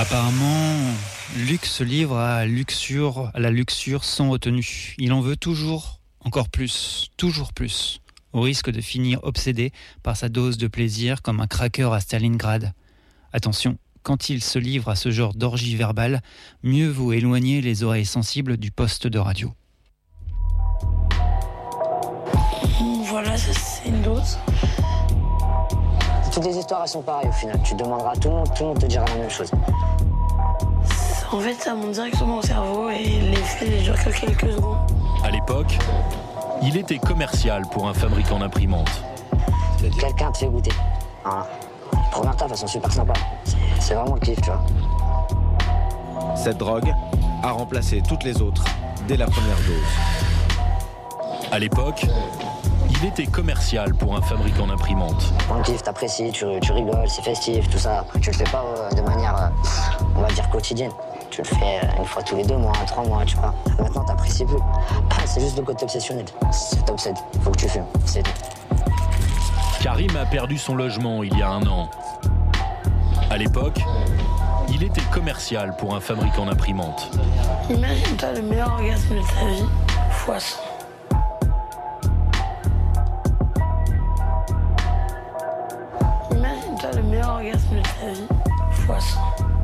Apparemment, Luc se livre à la luxure sans retenue. Il en veut toujours, encore plus, toujours plus, au risque de finir obsédé par sa dose de plaisir comme un cracker à Stalingrad. Attention, quand il se livre à ce genre d'orgie verbale, mieux vaut éloigner les oreilles sensibles du poste de radio. Voilà, ça c'est une dose. Toutes les histoires, elles sont pareilles au final. Tu demanderas à tout le monde te dira la même chose. En fait, ça monte directement au cerveau et l'effet ne dure que quelques secondes. À l'époque, il était commercial pour un fabricant d'imprimantes. Quelqu'un te fait goûter. Voilà. Première taf, elles sont super sympas. C'est vraiment le kiff, tu vois. Cette drogue a remplacé toutes les autres dès la première dose. À l'époque, il était commercial pour un fabricant d'imprimantes. On kiffe, t'apprécies, tu rigoles, c'est festif, tout ça. Après, tu le fais pas de manière, on va dire, quotidienne. Tu le fais une fois tous les 2 mois, 3 mois, tu vois. Maintenant, t'apprécies plus. C'est juste le côté obsessionnel. C'est t'obsède. Faut que tu fumes. C'est tout. Karim a perdu son logement il y a 1 an. À l'époque, il était commercial pour un fabricant d'imprimantes. Imagine-toi le meilleur orgasme de ta vie, fois 100. Imagine-toi le meilleur orgasme de ta vie, fois 100.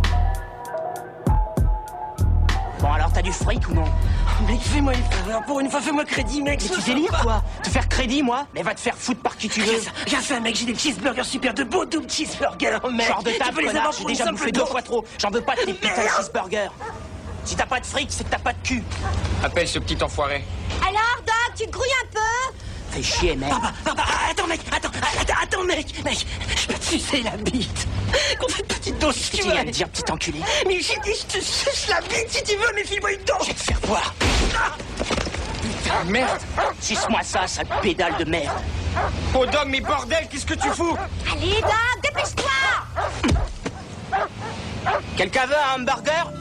Bon alors, t'as du fric ou non? Mec, fais-moi une faveur, pour une fois, fais-moi crédit, mec. Mais tu délires, quoi? Te faire crédit, moi? Mais va te faire foutre par qui tu veux. Regarde ça, mec, j'ai des cheeseburgers super, de beaux double cheeseburgers, mec. Genre de table, les connard, avoir j'ai pour une déjà simple bouffé 2 dose. fois trop. J'en veux pas de tes putains de cheeseburgers. Si t'as pas de fric, c'est que t'as pas de cul. Appelle ce petit enfoiré. Alors, Doc, tu te grouilles un peu? Fais chier, mec. Attends, mec, attends, mec, je peux te sucer la bite. Qu'on fait une petite dose, si tu Tu veux. viens de dire, petit enculé. Mais j'ai dit, je te suce la bite si tu veux, mais file-moi une dose. Je vais te faire voir. Ah merde. Suce-moi ça, sale pédale de merde. Oh Dog, mais bordel, qu'est-ce que tu fous? Allez, Doc, dépêche-toi! Quelqu'un veut un hamburger?